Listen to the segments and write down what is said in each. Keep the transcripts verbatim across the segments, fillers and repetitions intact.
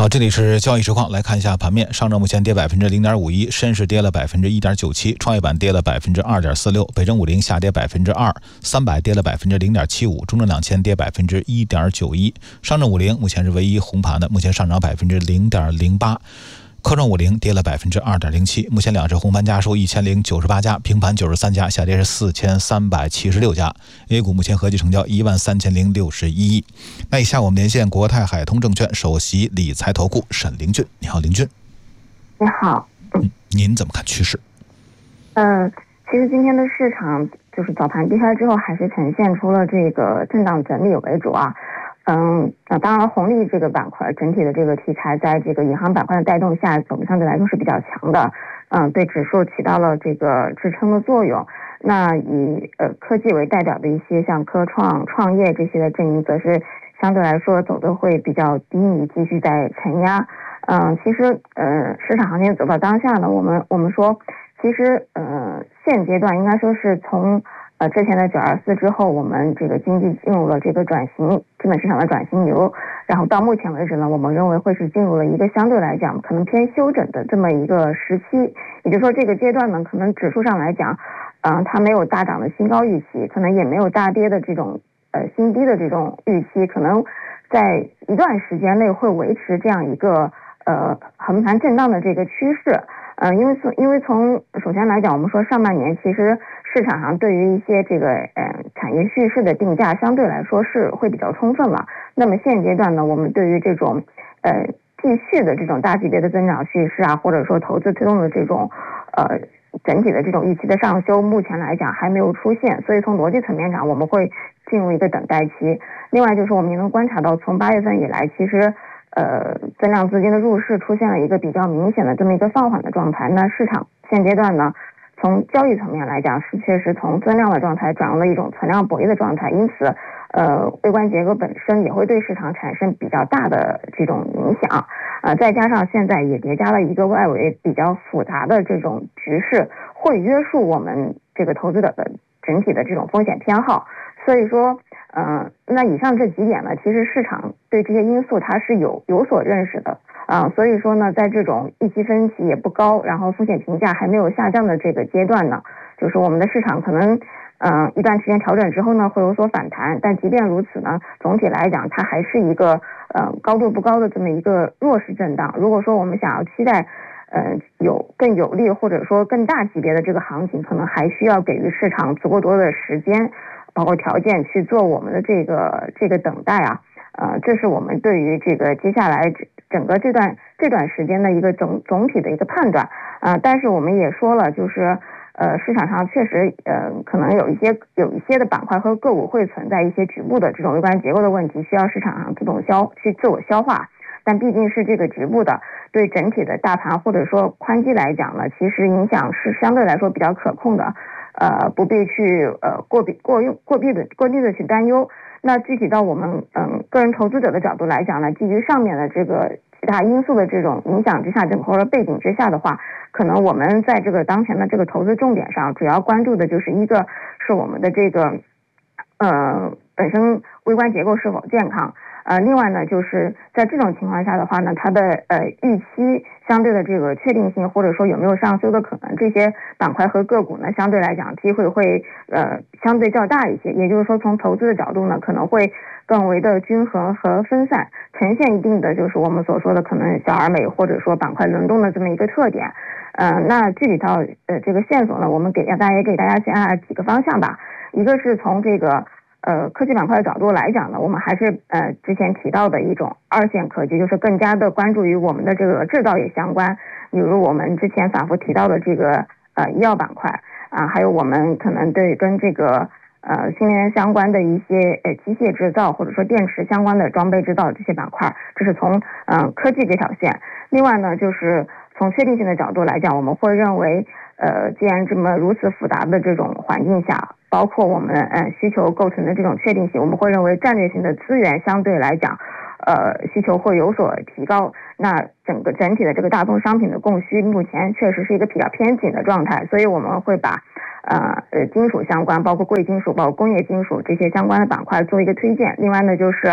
好，这里是交易实况，来看一下盘面。上证目前跌百分之零点五一，深市跌了百分之一点九七，创业板跌了百分之二点四六，北证五零下跌百分之二，三百跌了百分之零点七五，中证两千跌百分之一点九一。上证五零目前是唯一红盘的，目前上涨百分之零点零八。科创五零跌了百分之二点零七，目前两市红盘家数一千零九十八家，平盘九十三家，下跌是四千三百七十六家。A 股目前合计成交一万三千零六十一亿。那以下我们连线国泰海通证券首席理财投顾沈凌俊。你好，凌俊。 你好。 嗯，您怎么看趋势？ 嗯，其实今天的市场就是早盘低开之后，还是呈现出了这个震荡整理为主啊。嗯，那当然，红利这个板块整体的这个题材，在这个银行板块的带动下，走的相对来说是比较强的。嗯，对指数起到了这个支撑的作用。那以呃科技为代表的一些像科创、创业这些的阵营，则是相对来说走的会比较低迷，继续在承压。嗯，其实呃市场行情走到当下呢，我们我们说，其实呃现阶段应该说是从。呃，之前的九二四之后，我们这个经济进入了这个转型，资本市场的转型流，然后到目前为止呢，我们认为会是进入了一个相对来讲可能偏休整的这么一个时期。也就是说，这个阶段呢，可能指数上来讲，嗯、呃，它没有大涨的新高预期，可能也没有大跌的这种呃新低的这种预期，可能在一段时间内会维持这样一个呃横盘震荡的这个趋势。嗯、呃，因为从因为从首先来讲，我们说上半年其实。市场上对于一些这个呃产业叙事的定价相对来说是会比较充分了。那么现阶段呢，我们对于这种呃继续的这种大级别的增长叙事啊，或者说投资推动的这种呃整体的这种预期的上修，目前来讲还没有出现，所以从逻辑层面上我们会进入一个等待期。另外就是我们也能观察到，从八月份以来，其实呃增量资金的入市出现了一个比较明显的这么一个放缓的状态。那市场现阶段呢？从交易层面来讲，是确实从增量的状态转入了一种存量博弈的状态，因此，呃，微观结构本身也会对市场产生比较大的这种影响，呃，再加上现在也叠加了一个外围比较复杂的这种局势，会约束我们这个投资者的整体的这种风险偏好，所以说，呃，那以上这几点呢，其实市场对这些因素它是有有所认识的。啊，所以说呢，在这种预期分歧也不高，然后风险评价还没有下降的这个阶段呢，就是我们的市场可能，嗯、呃，一段时间调整之后呢，会有所反弹。但即便如此呢，总体来讲，它还是一个呃高度不高的这么一个弱势震荡。如果说我们想要期待，呃，有更有利或者说更大级别的这个行情，可能还需要给予市场足够多的时间，包括条件去做我们的这个这个等待啊。呃，这是我们对于这个接下来整个这段这段时间的一个总总体的一个判断啊、呃。但是我们也说了，就是呃市场上确实呃可能有一些有一些的板块和个股会存在一些局部的这种微观结构的问题，需要市场上自动消去自我消化。但毕竟是这个局部的，对整体的大盘或者说宽基来讲呢，其实影响是相对来说比较可控的，呃，不必去呃过比过用过避的过度的去担忧。那具体到我们嗯个人投资者的角度来讲呢，基于上面的这个其他因素的这种影响之下，或者背景之下的话，可能我们在这个当前的这个投资重点上，主要关注的就是一个是我们的这个呃本身微观结构是否健康。呃，另外呢，就是在这种情况下的话呢，它的呃预期相对的这个确定性，或者说有没有上修的可能，这些板块和个股呢，相对来讲机会会呃相对较大一些。也就是说，从投资的角度呢，可能会更为的均衡和分散，呈现一定的就是我们所说的可能小而美，或者说板块轮动的这么一个特点。呃，那具体到呃这个线索呢，我们给大家也给大家先按几个方向吧。一个是从这个。呃，科技板块的角度来讲呢，我们还是呃之前提到的一种二线科技，就是更加的关注于我们的这个制造业相关，比如我们之前反复提到的这个呃医药板块啊，还有我们可能对跟这个呃新能源相关的一些呃机械制造或者说电池相关的装备制造这些板块，这是从嗯、呃、科技这条线。另外呢，就是从确定性的角度来讲，我们会认为呃既然这么如此复杂的这种环境下，包括我们呃需求构成的这种确定性，我们会认为战略性的资源相对来讲，呃需求会有所提高。那整个整体的这个大宗商品的供需目前确实是一个比较偏紧的状态，所以我们会把呃呃金属相关，包括贵金属、包括工业金属这些相关的板块做一个推荐。另外呢，就是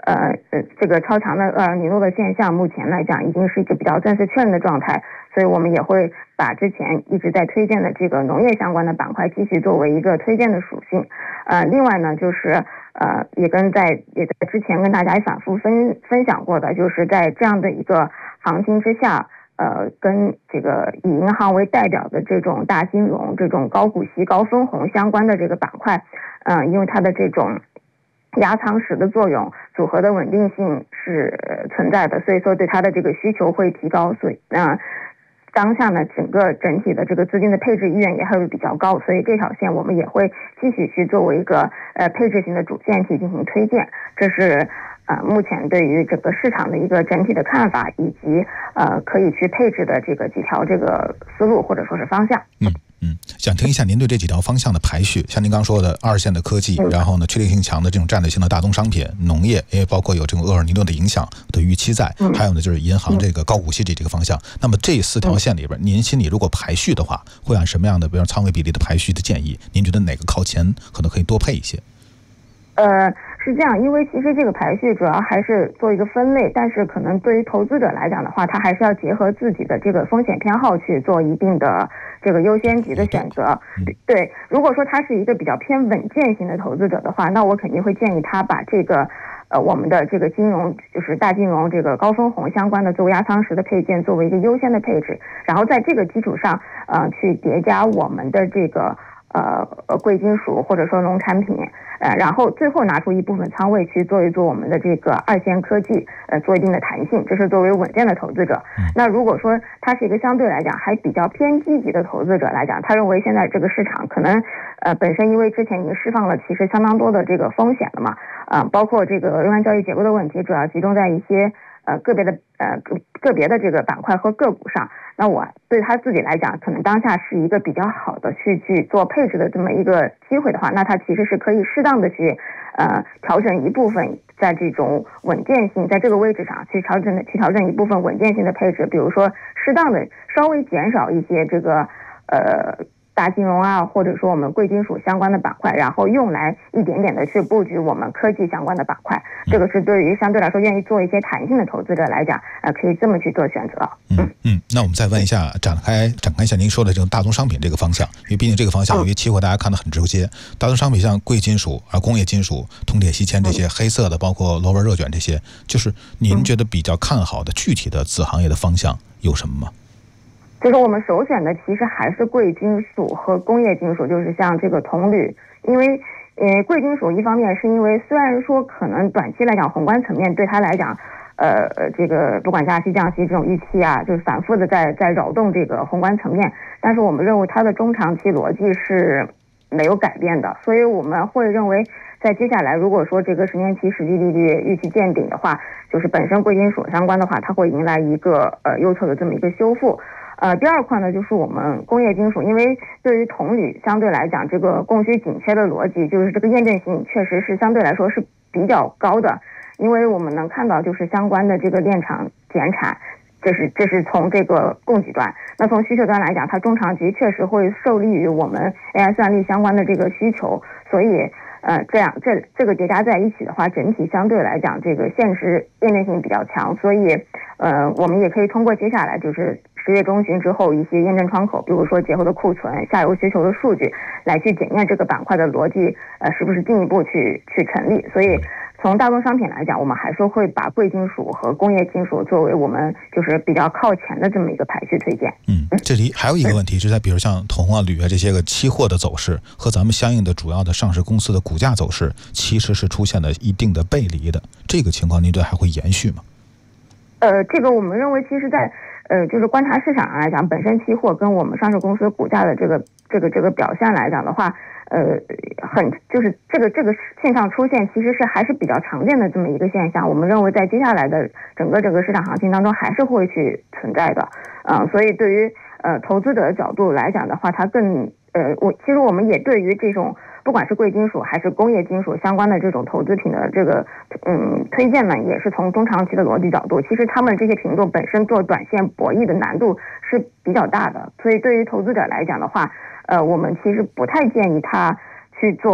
呃呃这个超强的厄尔尼诺的现象，目前来讲已经是一个比较暂时确认的状态，所以我们也会把之前一直在推荐的这个农业相关的板块继续作为一个推荐的属性。呃，另外呢，就是呃也跟在也在之前跟大家反复分分享过的，就是在这样的一个行情之下。呃，跟这个以银行为代表的这种大金融、这种高股息、高分红相关的这个板块，嗯、呃，因为它的这种压舱石的作用，组合的稳定性是、呃、存在的，所以说对它的这个需求会提高，所以嗯、呃，当下呢，整个整体的这个资金的配置意愿也还会比较高，所以这条线我们也会继续去作为一个呃配置型的主线去进行推荐，这是。呃，目前对于整个市场的一个整体的看法，以及呃可以去配置的这个几条这个思路或者说是方向。 嗯嗯，想听一下您对这几条方向的排序，像您刚说的二线的科技， 嗯、 然后呢确定性强的这种战略性的大宗商品、农业，因为包括有这种厄尔尼诺的影响的预期在， 嗯、 还有呢就是银行这个高股息这这个方向。嗯、那么这四条线里边，嗯、您心里如果排序的话，会按什么样的，比如仓位比例的排序的建议？您觉得哪个靠前，可能可以多配一些？ 呃。是这样，因为其实这个排序主要还是做一个分类，但是可能对于投资者来讲的话，他还是要结合自己的这个风险偏好去做一定的这个优先级的选择。对，如果说他是一个比较偏稳健型的投资者的话，那我肯定会建议他把这个呃我们的这个金融，就是大金融这个高分红相关的作为压舱石的配件作为一个优先的配置，然后在这个基础上呃去叠加我们的这个呃贵金属或者说农产品。呃，然后最后拿出一部分仓位去做一做我们的这个二线科技，呃，做一定的弹性，这是作为稳健的投资者。那如果说他是一个相对来讲还比较偏积极的投资者来讲，他认为现在这个市场可能，呃，本身因为之前已经释放了其实相当多的这个风险了嘛，啊、呃，包括这个熔断交易结构的问题，主要集中在一些呃个别的呃个个别的这个板块和个股上。那我对他自己来讲，可能当下是一个比较好的去去做配置的这么一个机会的话，那他其实是可以适当的去呃调整一部分在这种稳健性，在这个位置上去调整去调整一部分稳健性的配置，比如说适当的稍微减少一些这个呃大金融啊，或者说我们贵金属相关的板块，然后用来一点点的去布局我们科技相关的板块，这个是对于相对来说愿意做一些弹性的投资者来讲，呃，可以这么去做选择。 嗯嗯，那我们再问一下，展开展开一下您说的这种大宗商品这个方向，因为毕竟这个方向由于期货大家看得很直接，大宗商品像贵金属啊、工业金属、铜铁锡铅这些黑色的，包括螺纹热卷这些，就是您觉得比较看好的具体的子行业的方向有什么吗？ 就是我们首选的其实还是贵金属和工业金属，就是像这个铜铝，因为呃贵金属一方面是因为虽然说可能短期来讲宏观层面对它来讲，呃这个不管加息降息这种预期啊，就是反复的在在扰动这个宏观层面，但是我们认为它的中长期逻辑是没有改变的，所以我们会认为在接下来如果说这个十年期实际利率预期见顶的话，就是本身贵金属相关的话，它会迎来一个呃右侧的这么一个修复。呃，第二块呢，就是我们工业金属，因为对于铜铝相对来讲，这个供需紧缺的逻辑，就是这个验证性确实是相对来说是比较高的，因为我们能看到就是相关的这个炼厂减产，这是这是从这个供给端，那从需求端来讲，它中长期确实会受利于我们 A I 算力相关的这个需求，所以呃，这样这这个叠加在一起的话，整体相对来讲，这个现实验证性比较强，所以呃，我们也可以通过接下来就是十月中旬之后一些验证窗口，比如说节后的库存、下游需求的数据，来去检验这个板块的逻辑，呃，是不是进一步去去成立。所以从大宗商品来讲，我们还是会把贵金属和工业金属作为我们就是比较靠前的这么一个排序推荐。 嗯，这里还有一个问题是在，比如像铜啊、铝啊这些个期货的走势和咱们相应的主要的上市公司的股价走势，其实是出现了一定的背离的。这个情况您觉得还会延续吗？ 呃，这个我们认为，其实在呃，就是观察市场上来讲，本身期货跟我们上市公司股价的这个这个这个表现来讲的话，呃，很就是这个这个现象出现，其实是还是比较常见的这么一个现象。我们认为，在接下来的整个这个市场行情当中，还是会去存在的。嗯、呃，所以对于呃投资者的角度来讲的话，它更呃，我其实我们也对于这种不管是贵金属还是工业金属相关的这种投资品的这个嗯推荐呢，也是从中长期的逻辑角度，其实他们这些品种本身做短线博弈的难度是比较大的，所以对于投资者来讲的话，呃，我们其实不太建议他去做